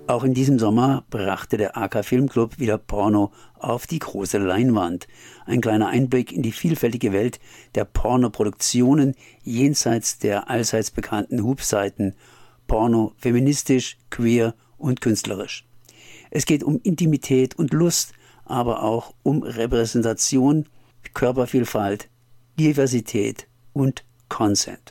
Auch in diesem Sommer brachte der AK Filmclub wieder Porno auf die große Leinwand. Ein kleiner Einblick in die vielfältige Welt der Pornoproduktionen jenseits der allseits bekannten Hubseiten. Porno feministisch, queer und künstlerisch. Es geht um Intimität und Lust, aber auch um Repräsentation, Körpervielfalt, Diversität und Consent.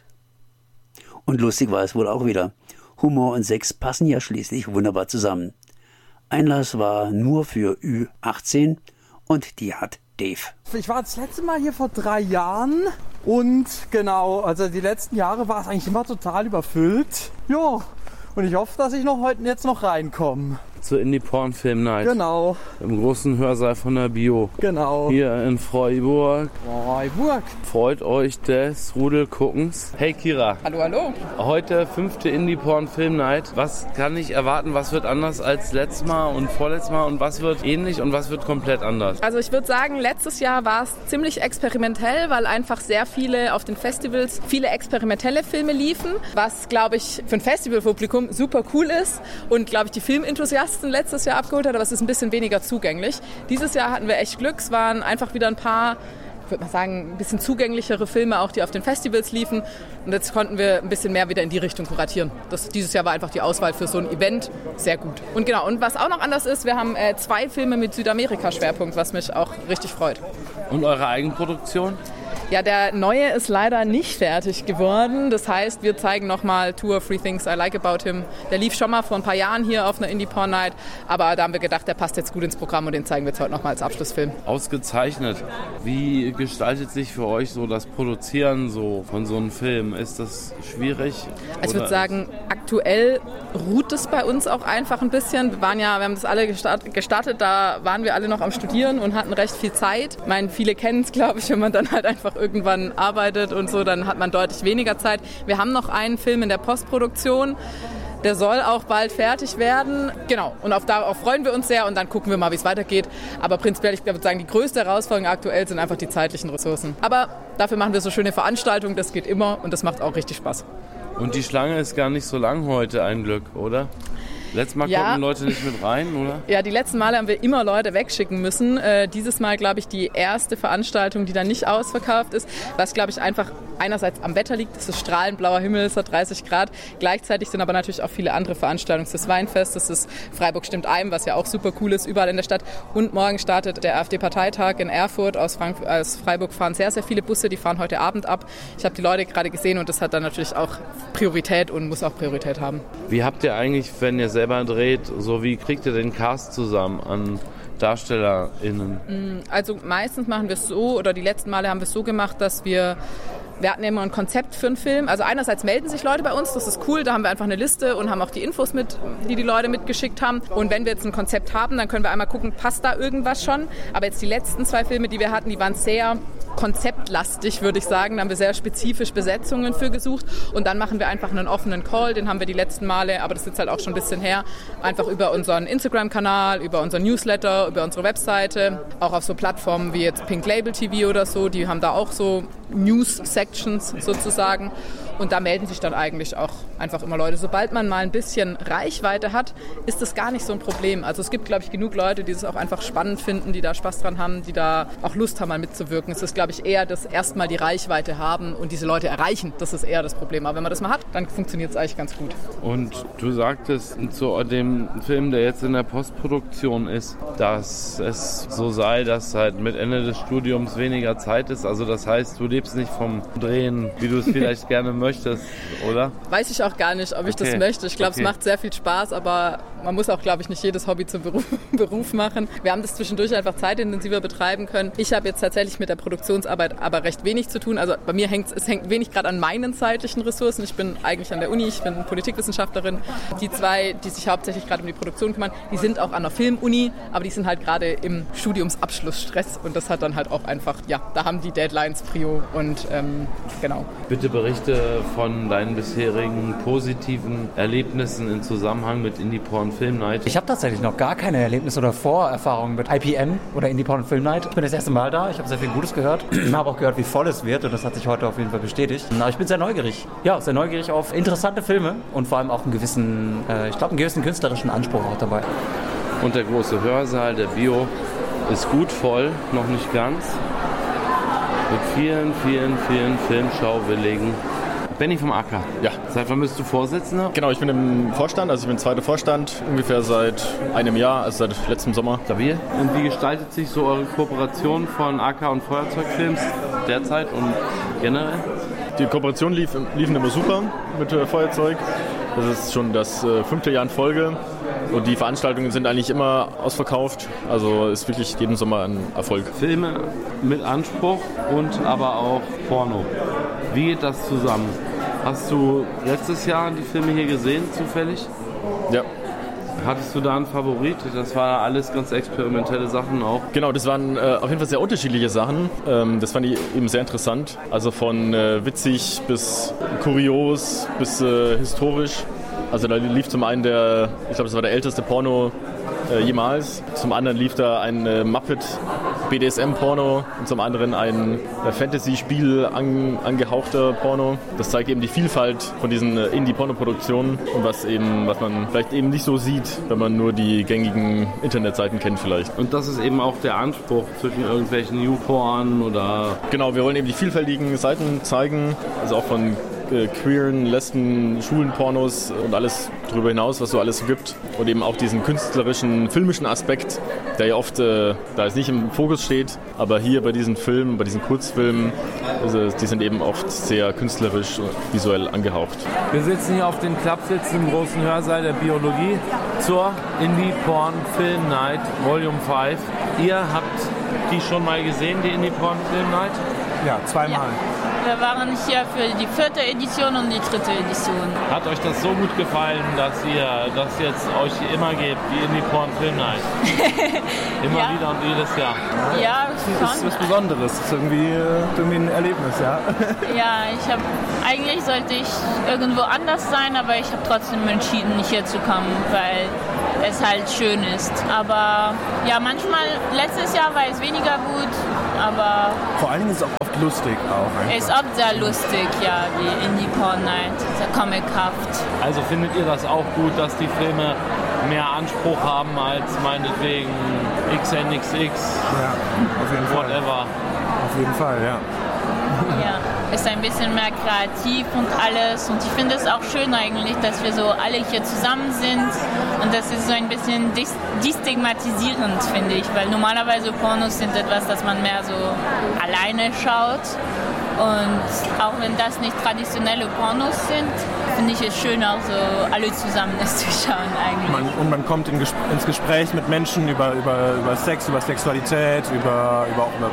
Und lustig war es wohl auch wieder. Humor und Sex passen ja schließlich wunderbar zusammen. Einlass war nur für Ü18 und die hat Dave. Ich war das letzte Mal hier vor 3 Jahren und genau, also die letzten Jahre war es eigentlich immer total überfüllt. Ja, und ich hoffe, dass ich jetzt noch reinkomme. Zur Indie Porn Film Night. Genau. Im großen Hörsaal von der Bio. Genau. Hier in Freiburg. Freiburg. Freut euch des Rudelguckens. Hey Kira. Hallo, hallo. Heute 5. Indie Porn Film Night. Was kann ich erwarten? Was wird anders als letztes Mal und vorletztes Mal? Und was wird ähnlich und was wird komplett anders? Also ich würde sagen, letztes Jahr war es ziemlich experimentell, weil einfach sehr viele auf den Festivals viele experimentelle Filme liefen. Was, glaube ich, für ein Festivalpublikum super cool ist und, glaube ich, die Filmenthusiasten letztes Jahr abgeholt hat, aber es ist ein bisschen weniger zugänglich. Dieses Jahr hatten wir echt Glück. Es waren einfach wieder ein paar, ich würde mal sagen, ein bisschen zugänglichere Filme, auch die auf den Festivals liefen. Und jetzt konnten wir ein bisschen mehr wieder in die Richtung kuratieren. Dieses Jahr war einfach die Auswahl für so ein Event sehr gut. Und genau, und was auch noch anders ist, wir haben 2 Filme mit Südamerika-Schwerpunkt, was mich auch richtig freut. Und eure Eigenproduktion? Ja, der neue ist leider nicht fertig geworden. Das heißt, wir zeigen nochmal Two or Three Things I Like About Him. Der lief schon mal vor ein paar Jahren hier auf einer Indie Porn Night. Aber da haben wir gedacht, der passt jetzt gut ins Programm und den zeigen wir jetzt heute nochmal als Abschlussfilm. Ausgezeichnet. Wie gestaltet sich für euch so das Produzieren so von so einem Film? Ist das schwierig? Also ich würde sagen, aktuell ruht es bei uns auch einfach ein bisschen. Wir haben das alle gestartet, da waren wir alle noch am Studieren und hatten recht viel Zeit. Ich meine, viele kennen es, glaube ich, wenn man dann halt einfach irgendwann arbeitet und so, dann hat man deutlich weniger Zeit. Wir haben noch einen Film in der Postproduktion, der soll auch bald fertig werden. Genau, und darauf freuen wir uns sehr und dann gucken wir mal, wie es weitergeht. Aber prinzipiell, ich würde sagen, die größte Herausforderung aktuell sind einfach die zeitlichen Ressourcen. Aber dafür machen wir so schöne Veranstaltungen, das geht immer und das macht auch richtig Spaß. Und die Schlange ist gar nicht so lang heute, ein Glück, oder? Letztes Mal konnten Leute nicht mit rein, oder? Ja, die letzten Male haben wir immer Leute wegschicken müssen. Dieses Mal, glaube ich, die erste Veranstaltung, die dann nicht ausverkauft ist, was, glaube ich, einfach einerseits am Wetter liegt. Es ist strahlend blauer Himmel, es hat 30 Grad. Gleichzeitig sind aber natürlich auch viele andere Veranstaltungen. Das Weinfest, das ist Freiburg stimmt ein, was ja auch super cool ist, überall in der Stadt. Und morgen startet der AfD-Parteitag in Erfurt. Aus Freiburg fahren sehr, sehr viele Busse, die fahren heute Abend ab. Ich habe die Leute gerade gesehen und das hat dann natürlich auch Priorität und muss auch Priorität haben. Wie habt ihr eigentlich, wenn ihr selber dreht, so wie kriegt ihr den Cast zusammen an DarstellerInnen? Also meistens machen wir es so, oder die letzten Male haben wir es so gemacht, dass wir hatten immer ein Konzept für einen Film. Also einerseits melden sich Leute bei uns, das ist cool, da haben wir einfach eine Liste und haben auch die Infos mit, die Leute mitgeschickt haben. Und wenn wir jetzt ein Konzept haben, dann können wir einmal gucken, passt da irgendwas schon. Aber jetzt die letzten 2 Filme, die wir hatten, die waren sehr konzeptlastig, würde ich sagen. Da haben wir sehr spezifisch Besetzungen für gesucht. Und dann machen wir einfach einen offenen Call, den haben wir die letzten Male, aber das ist jetzt halt auch schon ein bisschen her, einfach über unseren Instagram-Kanal, über unseren Newsletter, über unsere Webseite, auch auf so Plattformen wie jetzt Pink Label TV oder so, die haben da auch so News-Sections sozusagen. Und da melden sich dann eigentlich auch einfach immer Leute. Sobald man mal ein bisschen Reichweite hat, ist das gar nicht so ein Problem. Also es gibt, glaube ich, genug Leute, die es auch einfach spannend finden, die da Spaß dran haben, die da auch Lust haben, mal mitzuwirken. Es ist, glaube ich, eher das erstmal die Reichweite haben und diese Leute erreichen. Das ist eher das Problem. Aber wenn man das mal hat, dann funktioniert es eigentlich ganz gut. Und du sagtest zu dem Film, der jetzt in der Postproduktion ist, dass es so sei, dass halt mit Ende des Studiums weniger Zeit ist. Also das heißt, du lebst nicht vom Drehen, wie du es vielleicht gerne möchtest, oder? Weiß ich auch gar nicht, ob ich das möchte. Ich glaube, es macht sehr viel Spaß, aber man muss auch, glaube ich, nicht jedes Hobby zum Beruf machen. Wir haben das zwischendurch einfach zeitintensiver betreiben können. Ich habe jetzt tatsächlich mit der Produktionsarbeit aber recht wenig zu tun. Also bei mir hängt wenig gerade an meinen zeitlichen Ressourcen. Ich bin eigentlich an der Uni, ich bin Politikwissenschaftlerin. Die 2, die sich hauptsächlich gerade um die Produktion kümmern, die sind auch an der Filmuni, aber die sind halt gerade im Studiumsabschlussstress und das hat dann halt auch einfach, ja, da haben die Deadlines Prio und genau. Bitte berichte von deinen bisherigen positiven Erlebnissen in Zusammenhang mit Indie Porn Film Night? Ich habe tatsächlich noch gar keine Erlebnisse oder Vorerfahrungen mit IPN oder Indie Porn Film Night. Ich bin das erste Mal da, ich habe sehr viel Gutes gehört. Ich habe auch gehört, wie voll es wird und das hat sich heute auf jeden Fall bestätigt. Aber ich bin sehr neugierig. Ja, sehr neugierig auf interessante Filme und vor allem auch einen gewissen künstlerischen Anspruch auch dabei. Und der große Hörsaal, der Bio, ist gut voll, noch nicht ganz. Mit vielen Filmschauwilligen. Benny vom AK. Ja. Seit wann bist du Vorsitzender? Genau, ich bin im Vorstand, also ich bin zweiter Vorstand, ungefähr seit einem Jahr, also seit letztem Sommer. Stabil. Und wie gestaltet sich so eure Kooperation von AK und Feuerzeugfilms derzeit und generell? Die Kooperation liefen immer super mit Feuerzeug. Das ist schon das 5. Jahr in Folge und die Veranstaltungen sind eigentlich immer ausverkauft. Also ist wirklich jeden Sommer ein Erfolg. Filme mit Anspruch und aber auch Porno. Wie geht das zusammen? Hast du letztes Jahr die Filme hier gesehen, zufällig? Ja. Hattest du da einen Favorit? Das waren alles ganz experimentelle Sachen auch. Genau, das waren auf jeden Fall sehr unterschiedliche Sachen. Das fand ich eben sehr interessant. Also von witzig bis kurios bis historisch. Also da lief zum einen ich glaube, das war der älteste Porno jemals. Zum anderen lief da ein Muppet BDSM-Porno und zum anderen ein Fantasy-Spiel angehauchter Porno. Das zeigt eben die Vielfalt von diesen Indie-Porno-Produktionen und was man vielleicht eben nicht so sieht, wenn man nur die gängigen Internetseiten kennt vielleicht. Und das ist eben auch der Anspruch zwischen irgendwelchen New-Porn oder... Genau, wir wollen eben die vielfältigen Seiten zeigen, also auch von queeren, Lesben, Schulenpornos und alles darüber hinaus, was so alles so gibt. Und eben auch diesen künstlerischen, filmischen Aspekt, der ja oft da jetzt nicht im Fokus steht, aber hier bei diesen Filmen, bei diesen Kurzfilmen, die sind eben oft sehr künstlerisch und visuell angehaucht. Wir sitzen hier auf den Klappsitzen im großen Hörsaal der Biologie zur Indie Porn Film Night Volume 5. Ihr habt die schon mal gesehen, die Indie Porn Film Night? Ja, zweimal. Ja. Wir waren hier für die 4. Edition und die 3. Edition. Hat euch das so gut gefallen, dass ihr das jetzt euch immer gebt, die Indie Porn Film Night? Immer ja. Wieder und jedes Jahr? Ja, das ist was Besonderes. Das ist irgendwie ein Erlebnis, ja. Ja, eigentlich sollte ich irgendwo anders sein, aber ich habe trotzdem entschieden, nicht hier zu kommen, weil es halt schön ist. Aber ja, manchmal, letztes Jahr war es weniger gut, aber... Vor allen Dingen ist es auch oft lustig auch. Es ist oft sehr lustig, ja, die Indie Porn Night, sehr comichaft. Also findet ihr das auch gut, dass die Filme mehr Anspruch haben als meinetwegen XNXX? Ja, auf jeden Fall. Whatever. Auf jeden Fall, ja. Ja, ist ein bisschen mehr kreativ und alles. Und ich finde es auch schön eigentlich, dass wir so alle hier zusammen sind. Und das ist so ein bisschen destigmatisierend, finde ich. Weil normalerweise Pornos sind etwas, das man mehr so alleine schaut. Und auch wenn das nicht traditionelle Pornos sind, finde ich es schön, auch so alle zusammen das zu schauen eigentlich. Man kommt ins Gespräch mit Menschen über Sex, über Sexualität, über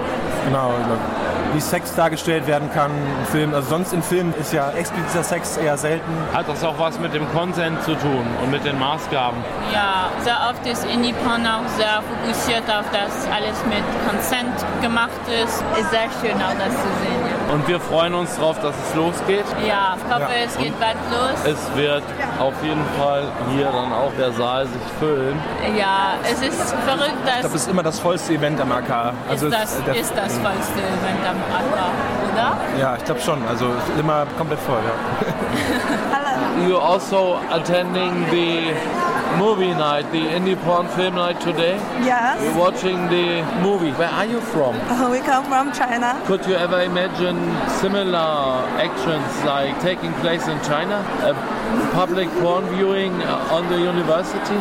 wie Sex dargestellt werden kann im Film. Also sonst in Filmen ist ja expliziter Sex eher selten. Hat das auch was mit dem Consent zu tun und mit den Maßgaben? Ja, sehr oft ist Indie-Porn auch sehr fokussiert auf das alles mit Consent gemacht ist. Ist sehr schön auch das zu sehen. Ja. Und wir freuen uns drauf, dass es losgeht. Ja, ich hoffe, es geht bald los. Es wird auf jeden Fall hier dann auch der Saal sich füllen. Ja, es ist verrückt, dass... Ich glaube, es ist immer das vollste Event am AK. Also ist das vollste Event am AK, oder? Ja, ich glaube schon. Also es ist immer komplett voll, ja. You're also attending the movie night, the Indie Porn Film Night today? Yes. You're watching the movie. Where are you from? We come from China. Could you ever imagine similar actions like taking place in China? A public porn viewing on the university?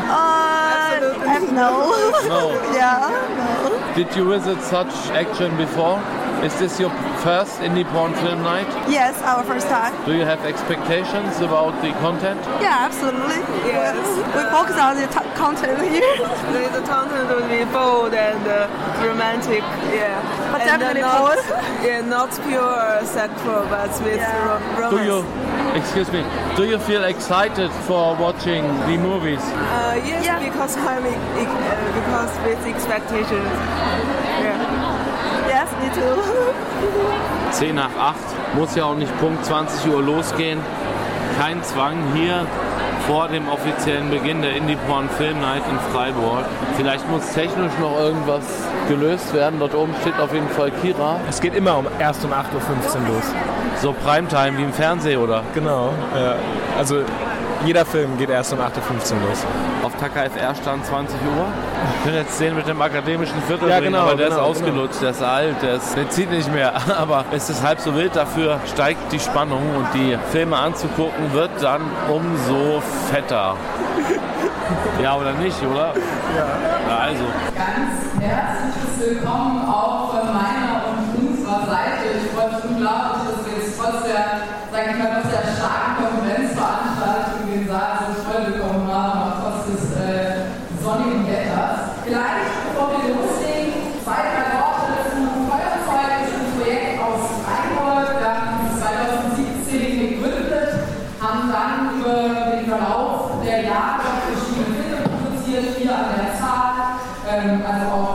No. No. Yeah, no. Did you visit such action before? Is this your first Indie Porn Film Night? Yes, our first time. Do you have expectations about the content? Yeah, absolutely. Yes. We focus on the content here. The content will be bold and romantic, yeah. But and definitely bold. Yeah, not pure sexual, but with romance. Do you feel excited for watching the movies? Yes, yeah. Because with expectations. Yeah. Yes, me too. 10 nach 8, muss ja auch nicht Punkt 20 Uhr losgehen. kein Zwang hier vor dem offiziellen Beginn der Indie Porn Film Night in Freiburg. Vielleicht muss technisch noch irgendwas gelöst werden. Dort oben steht auf jeden Fall Kira. Es geht immer erst um 8.15 Uhr los. So Primetime wie im Fernsehen, oder? Genau. Also jeder Film geht erst um 8.15 Uhr los. Auf Taka FR stand 20 Uhr. Ich bin jetzt den mit dem akademischen Viertel, ja, genau, aber der ist ausgelutscht, der ist alt, der zieht nicht mehr. Aber es ist halb so wild, dafür steigt die Spannung und die Filme anzugucken wird dann umso fetter. Ja oder nicht, oder? Ja. Also. Ganz herzliches Willkommen auch von meiner und unserer Seite. Ich freue mich unglaublich, dass wir jetzt trotz der, sage ich mal, trotz der starken Konkurrenzveranstaltung den Saal so voll bekommen haben, auch trotz des sonnigen Wetters. Vielleicht, bevor wir loslegen, 2, 3 Worte zum Feuerzeug. Das ist ein Projekt aus Freiburg. Wir haben 2017 gegründet, haben dann über den Verlauf der Jahre verschiedene Filme produziert, 4 an der Zahl, also auch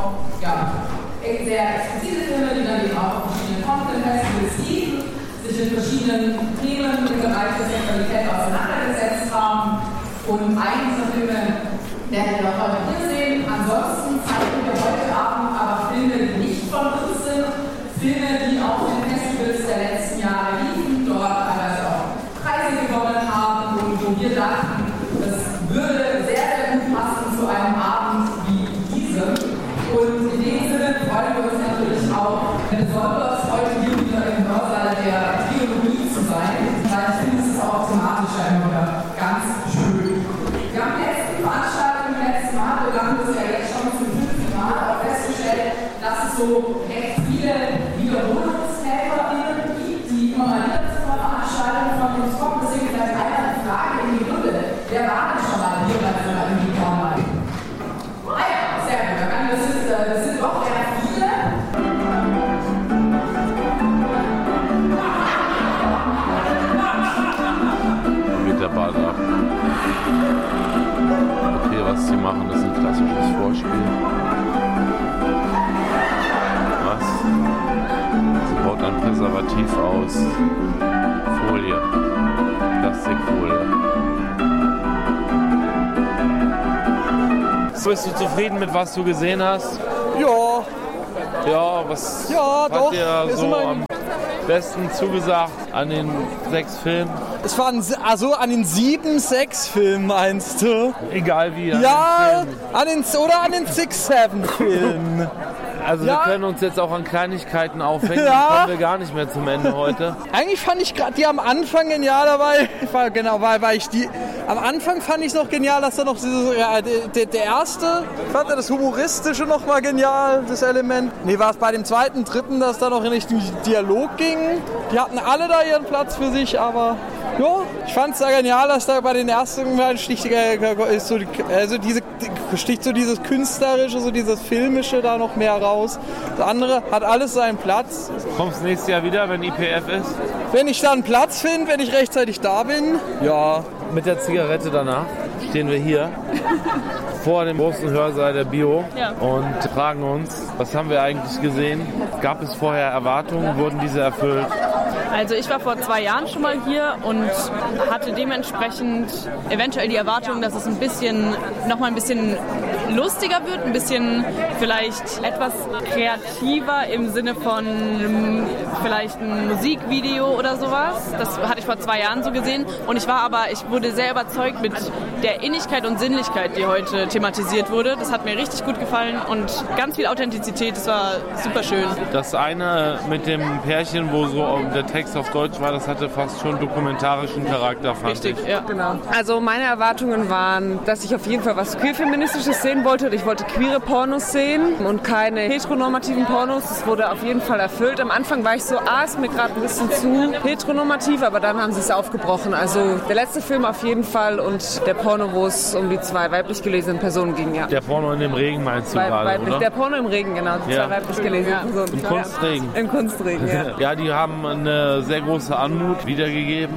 sehr explizite Filme, die dann eben auch auf verschiedenen Content-Festivals liefen, sich mit verschiedenen Themen im Bereich der Sexualität auseinandergesetzt haben. Und einen dieser Filme werden wir heute hier sehen. Ansonsten zeigen wir heute Abend aber Filme, die nicht von uns sind, Filme, die auf den Festivals der letzten Jahre liefen, dort teilweise auch Preise gewonnen haben und wo wir dachten, das würde sehr, sehr gut passen zu einem Abend wie diesem. Und in dem Sinne freuen wir uns natürlich auch, besonders heute hier wieder im Hörsaal der Triologie zu sein, weil ich finde, es ist auch thematisch immer ganz schön. Wir haben die letzten Veranstaltungen im letzten Mal, wir haben das ja jetzt schon zum 5. Mal auch festgestellt, dass es so recht viele WiederholungshelferInnen gibt, die immer mal wieder zu einer Veranstaltung von uns kommen. Deswegen vielleicht einmal die Frage in die Runde. Wer war denn schon mal hier bei so einer Indie-Porn-Night? Ah ja, sehr gut. Das sind doch sehr viele. Mit der Ball ab. Okay, was sie machen, ist ein klassisches Vorspiel. Was? Sie baut ein Präservativ aus. Folie. Plastikfolie. Bist du zufrieden mit was du gesehen hast? Ja. Ja, was ja, hat dir so am besten zugesagt an den 6 Filmen? Es waren an den 7 Sexfilmen, meinst du? Egal wie. Ja, an den 6-7-Filmen. Also wir können uns jetzt auch an Kleinigkeiten aufhängen, dann kommen wir gar nicht mehr zum Ende heute. Eigentlich fand ich gerade die am Anfang genial dabei. Am Anfang fand ich es noch genial, dass da noch der erste, ich fand das Humoristische noch mal genial, das Element. Nee, war es bei dem 2., 3., dass da noch in Richtung Dialog ging. Die hatten alle da ihren Platz für sich, aber ja, ich fand es da genial, dass da bei den ersten sticht so dieses Künstlerische, so dieses Filmische da noch mehr raus. Das andere hat alles seinen Platz. Kommst du nächstes Jahr wieder, wenn IPF ist? Wenn ich da einen Platz finde, wenn ich rechtzeitig da bin, ja. Mit der Zigarette danach stehen wir hier vor dem großen Hörsaal der Bio und fragen uns, was haben wir eigentlich gesehen? Gab es vorher Erwartungen? Wurden diese erfüllt? Also ich war vor 2 Jahren schon mal hier und hatte dementsprechend eventuell die Erwartung, dass es noch mal ein bisschen lustiger wird, ein bisschen vielleicht etwas kreativer im Sinne von vielleicht ein Musikvideo oder sowas. Das hatte ich vor 2 Jahren so gesehen und ich wurde sehr überzeugt mit der Innigkeit und Sinnlichkeit, die heute thematisiert wurde. Das hat mir richtig gut gefallen und ganz viel Authentizität, das war super schön. Das eine mit dem Pärchen, wo so der Text auf Deutsch war, das hatte fast schon dokumentarischen Charakter, fand ich. Richtig, ja. Genau. Also meine Erwartungen waren, dass ich auf jeden Fall was queerfeministisches sehen wollte. Ich wollte queere Pornos sehen und keine heteronormativen Pornos. Das wurde auf jeden Fall erfüllt. Am Anfang war ich so, ist mir gerade ein bisschen zu heteronormativ, aber dann haben sie es aufgebrochen. Also der letzte Film auf jeden Fall und der Porno, wo es um die 2 weiblich gelesenen Personen ging, ja. Der Porno in dem Regen meinst du gerade, oder? Der Porno im Regen, genau. Die 2 weiblich gelesenen Personen. Im Kunstregen. Im Kunstregen, ja. Ja, die haben eine sehr große Anmut wiedergegeben.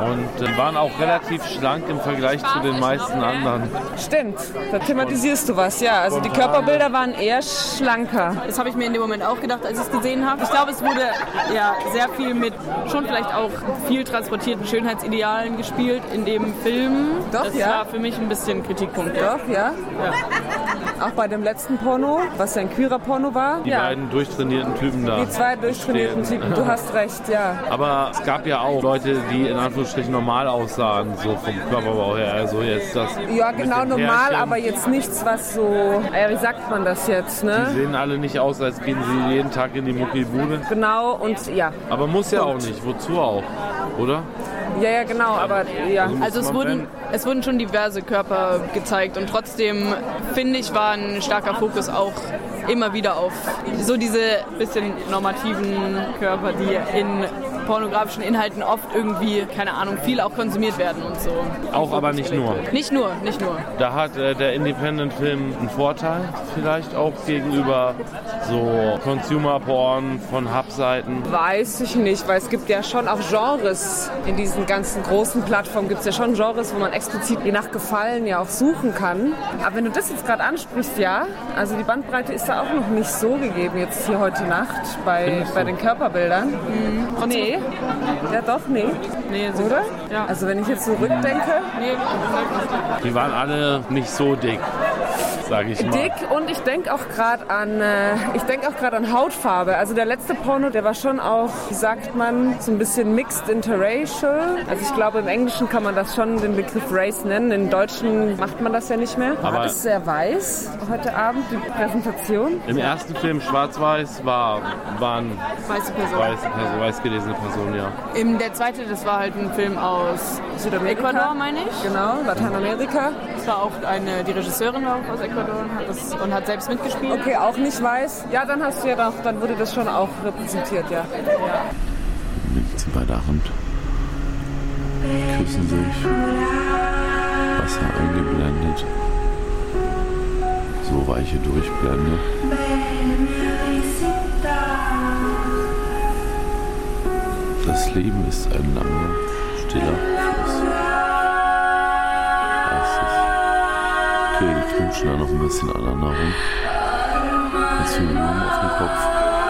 Und die waren auch relativ schlank im Vergleich zu den meisten anderen. Stimmt, da thematisierst du was, ja. Also die Körperbilder waren eher schlanker. Das habe ich mir in dem Moment auch gedacht, als ich es gesehen habe. Ich glaube, es wurde ja sehr viel mit schon vielleicht auch viel transportierten Schönheitsidealen gespielt in dem Film. Doch, das ja. war für mich ein bisschen Kritikpunkt. Doch, ja. Auch bei dem letzten Porno, was ja ein queerer Porno war. Die beiden durchtrainierten Typen da. Die zwei durchtrainierten Typen, du hast recht, ja. Aber es gab ja auch Leute, die in Anführungsstrichen normal aussahen, so vom Körperbau her. Also jetzt das. Ja, genau, normal, aber jetzt nichts, was so. Wie sagt man das jetzt, ne? Die sehen alle nicht aus, als gehen sie jeden Tag in die Muckibude. Genau, und ja. Aber muss ja auch nicht. Wozu auch, oder? Ja, genau, aber ja. Also es wurden schon diverse Körper gezeigt und trotzdem, finde ich, war ein starker Fokus auch immer wieder auf so diese bisschen normativen Körper, die in pornografischen Inhalten oft irgendwie, keine Ahnung, viel auch konsumiert werden und so. Auch aber nicht nur. Nicht nur. Da hat der Independent-Film einen Vorteil vielleicht auch gegenüber so Consumer-Porn von Hub-Seiten. Weiß ich nicht, weil es gibt ja schon auch Genres in diesen ganzen großen Plattformen. Gibt es ja schon Genres, wo man explizit je nach Gefallen ja auch suchen kann. Aber wenn du das jetzt gerade ansprichst, ja, also die Bandbreite ist da auch noch nicht so gegeben jetzt hier heute Nacht bei den Körperbildern. Mhm. Nee. Ja doch, nee. Nee, oder? Ja. Also wenn ich jetzt zurückdenke. Nee, die waren alle nicht so dick, sage ich mal. Dick und ich denke auch gerade an Hautfarbe. Also der letzte Porno, der war schon auch, wie sagt man, so ein bisschen mixed interracial. Also ich glaube im Englischen kann man das schon den Begriff Race nennen. Im Deutschen macht man das ja nicht mehr. Aber war das sehr weiß heute Abend, die Präsentation? Im ersten Film Schwarz-Weiß waren weiß gelesene Personen, ja. Der zweite, das war halt ein Film aus Südamerika. Ecuador, meine ich. Genau, Lateinamerika. Das war auch die Regisseurin war auch aus Ecuador und hat selbst mitgespielt. Okay, auch nicht weiß. Ja, dann hast du ja doch, dann wurde das schon auch repräsentiert, ja. Nimmt sie bei der Hand, küssen sich, Wasser eingeblendet, so weiche Durchblende. Das Leben ist ein langer, stiller Fluss. Okay, die knutschen da noch ein bisschen aneinander rum. Jetzt viel Blumen auf dem Kopf.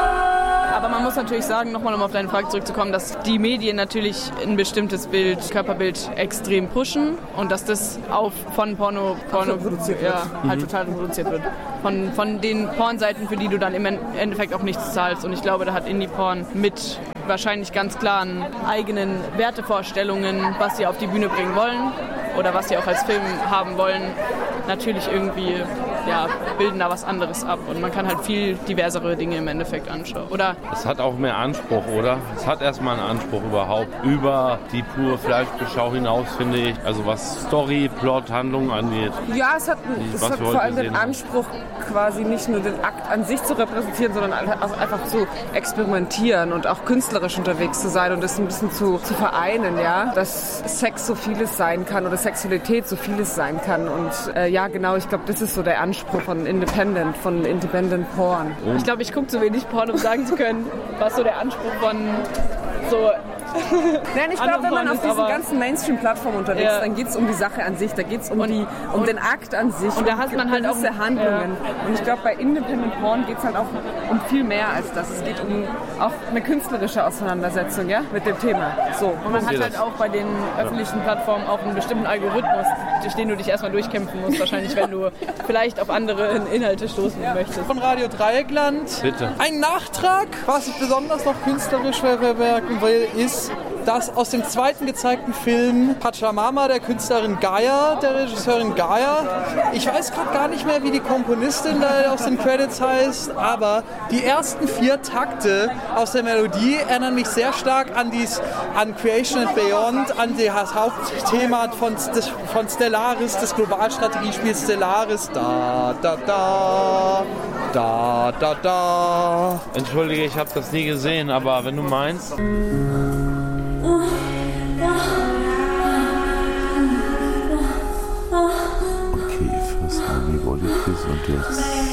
Aber man muss natürlich sagen, nochmal um auf deine Frage zurückzukommen, dass die Medien natürlich ein bestimmtes Körperbild extrem pushen und dass das auch von Porno produziert wird. Halt total produziert wird. Von den Pornseiten, für die du dann im Endeffekt auch nichts zahlst. Und ich glaube, da hat Indie-Porn mit wahrscheinlich ganz klaren eigenen Wertevorstellungen, was sie auf die Bühne bringen wollen oder was sie auch als Film haben wollen, natürlich irgendwie bilden da was anderes ab und man kann halt viel diversere Dinge im Endeffekt anschauen. Oder? Es hat auch mehr Anspruch, oder? Es hat erstmal einen Anspruch überhaupt über die pure Fleischbeschau hinaus, finde ich. Also was Story, Plot, Handlung angeht. Ja, es hat vor allem den Anspruch, quasi nicht nur den Akt an sich zu repräsentieren, sondern auch einfach zu experimentieren und auch künstlerisch unterwegs zu sein und das ein bisschen zu vereinen, ja. Dass Sex so vieles sein kann oder Sexualität so vieles sein kann und genau, ich glaube, das ist so der Anspruch von Independent Porn. Ich glaube, ich gucke zu wenig Porn, um sagen zu können, was so der Anspruch von so... Nein, ich glaube, wenn man auf diesen ganzen Mainstream-Plattformen unterwegs ist, dann geht es um die Sache an sich, da geht es um den Akt an sich. Und da hat man halt auch Handlungen. Ja. Und ich glaube, bei Independent Porn geht es halt auch um viel mehr als das. Es geht um auch eine künstlerische Auseinandersetzung, ja, mit dem Thema. So. Und man hat halt auch bei den öffentlichen Plattformen auch einen bestimmten Algorithmus, durch den du dich erstmal durchkämpfen musst, wahrscheinlich, wenn du vielleicht auf andere Inhalte stoßen möchtest. Von Radio Dreieckland. Bitte. Ein Nachtrag, was ich besonders noch künstlerisch verwerten will, ist, dass aus dem zweiten gezeigten Film Pachamama der Künstlerin Gaia, der Regisseurin Gaia, ich weiß gerade gar nicht mehr, wie die Komponistin da aus den Credits heißt, aber die ersten 4 Takte aus der Melodie erinnern mich sehr stark an Creation and Beyond, an das Hauptthema von Stellaris, des Globalstrategiespiels Stellaris. Da, da, da, da, da, da. Entschuldige, ich habe das nie gesehen, aber wenn du meinst... Okay, first Honey Body Kiss und jetzt